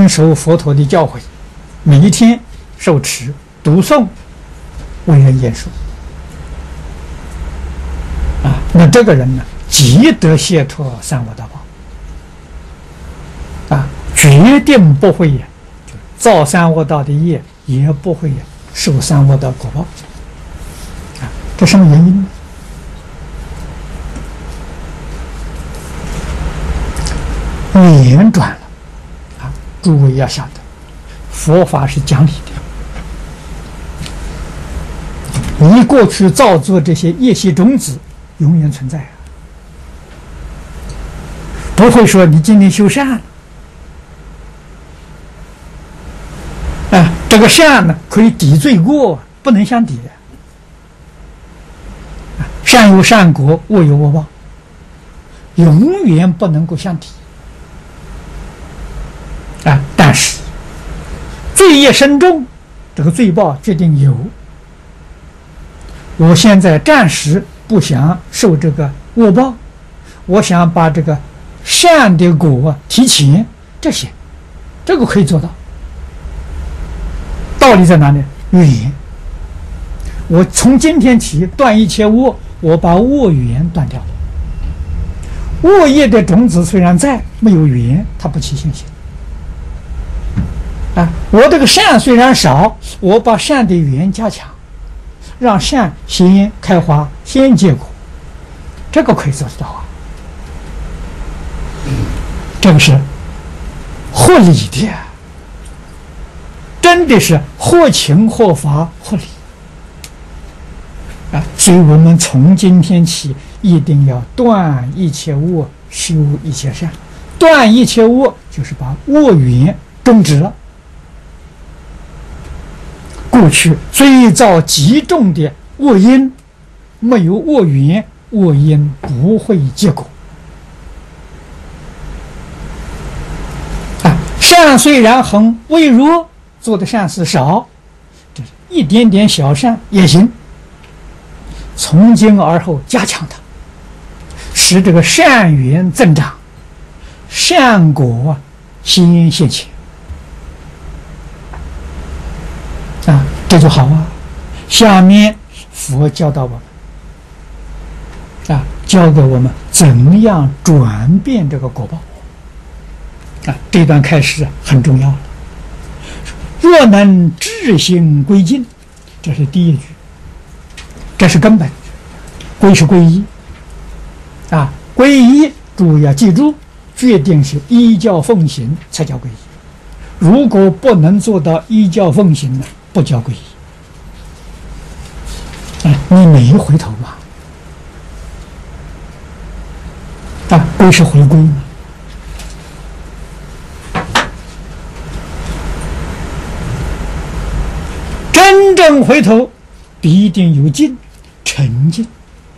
遵守佛陀的教诲，每一天受持、读诵、为人言说，那这个人呢，即得解脱三恶道报，决定不会造三恶道的业，也不会受三恶道果报，这什么原因呢？念转了，诸位要晓得，佛法是讲理的，你过去造作这些业习种子，永远存在不会说你今天修善了，这个善呢可以抵罪过，不能相抵善有善果，恶有恶报，永远不能够相抵但是罪业深重，这个罪报决定有。我现在暂时不想受这个恶报，我想把这个善的果提前，这些这个可以做到。道理在哪里？缘。我从今天起断一切恶，我把恶缘断掉了。恶业的种子虽然在，没有缘，它不起信心。我这个善虽然少，我把善的缘加强，让善先开花，先结果，这个可以做得到这个是合理的，真的是合情合法合理所以我们从今天起一定要断一切恶，修一切善。断一切恶就是把恶缘终止了。过去罪造极重的恶因，没有恶缘，恶因不会结果。善虽然很微弱，做的善事少，这一点点小善也行。从今而后加强它，使这个善缘增长，善果先现前。这就好下面佛教导我们教给我们怎样转变这个果报这段开始很重要了。若能至心归尽，这是第一句，这是根本。归是皈依皈依注意要记住，决定是依教奉行才叫皈依。如果不能做到依教奉行呢，不叫皈依。你没回头嘛？归是回归嘛？真正回头，必定有尽沉静。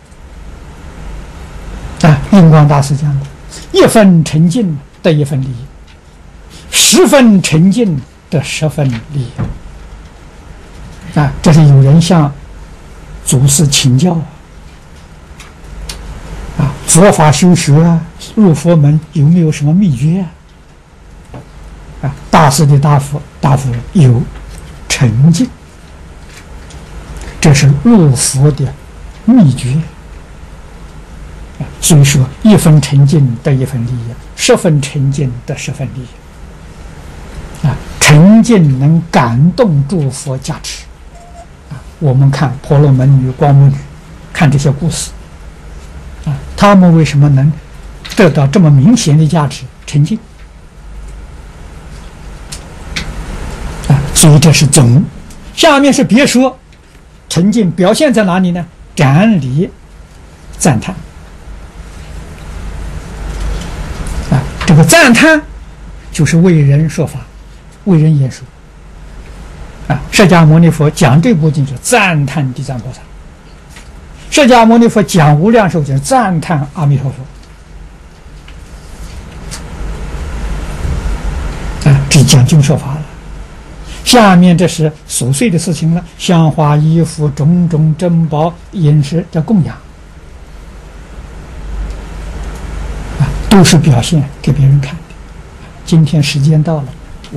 印光大师讲的，一分沉静得一分利益，10分沉静得10分利益。这是有人向祖师请教佛法修学入佛门有没有什么秘诀大师的答复有沉静，这是入佛的秘诀。所以说1分沉静得1分利益，10分沉静得10分利益沉静能感动诸佛加持我们看婆罗门女、光目女，看这些故事他们为什么能得到这么明显的加持？沉静所以这是总。下面是别说，沉静表现在哪里呢？展礼赞叹这个赞叹就是为人说法，为人言说释迦牟尼佛讲这部经是赞叹地藏菩萨，释迦牟尼佛讲无量寿经赞叹阿弥陀佛这讲经说法了。下面这是琐碎的事情了，香花衣服种种珍宝饮食这供养都是表现给别人看的。今天时间到了。